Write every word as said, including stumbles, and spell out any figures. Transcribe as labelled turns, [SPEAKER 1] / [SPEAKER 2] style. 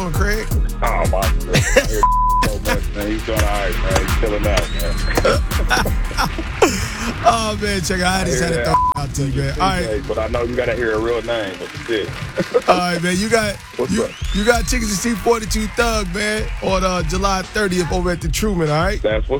[SPEAKER 1] doing, Craig?
[SPEAKER 2] Oh, my God. So much, man. He's doing all right, man. He's chilling out, man.
[SPEAKER 1] Oh, man, check out. I just
[SPEAKER 2] I
[SPEAKER 1] had to
[SPEAKER 2] hear
[SPEAKER 1] throw
[SPEAKER 2] that.
[SPEAKER 1] it out to you, man. All right.
[SPEAKER 2] But I know you got to hear a real name, but shit.
[SPEAKER 1] All right, man. You got
[SPEAKER 2] What's
[SPEAKER 1] you,
[SPEAKER 2] up?
[SPEAKER 1] you got tickets to see forty-two Thug, man, on uh, July thirtieth over at the Truman, all right?
[SPEAKER 2] That's what's